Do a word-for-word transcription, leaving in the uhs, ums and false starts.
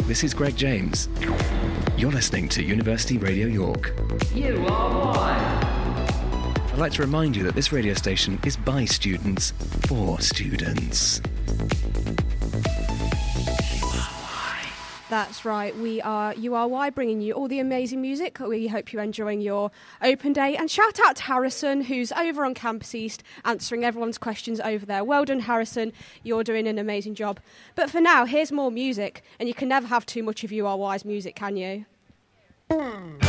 this is Greg James. You're listening to University Radio York. You are why. I'd like to remind you that this radio station is by students, for students. That's right, we are U R Y, bringing you all the amazing music. We hope you're enjoying your open day. And shout out to Harrison, who's over on Campus East, answering everyone's questions over there. Well done, Harrison. You're doing an amazing job. But for now, here's more music. And you can never have too much of U R Y's music, can you?